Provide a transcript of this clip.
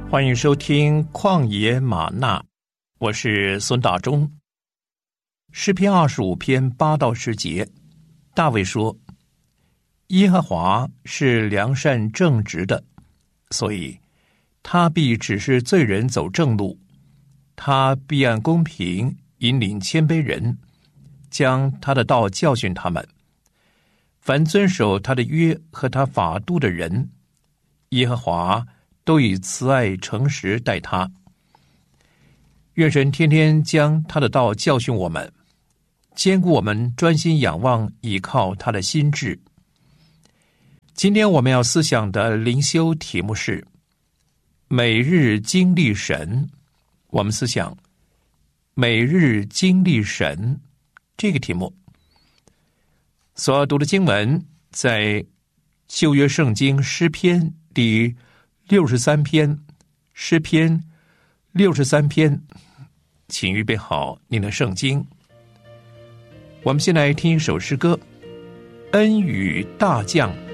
欢迎收听旷野吗哪，我是孙大中。诗篇25篇8到10节，大卫说：耶和华是良善正直的，所以他必指示罪人走正路，他必按公平引领谦卑人，将他的道教训他们。凡遵守他的约和他法度的人，耶和华都以慈爱诚实待他。愿神天天将他的道教训我们，坚固我们专心仰望倚靠他的心志。今天我们要思想的灵修题目是每日经历神。我们思想每日经历神这个题目。所要读的经文在旧约圣经诗篇第63篇，诗篇63篇，请预备好您的圣经。我们先来听一首诗歌，恩雨大降。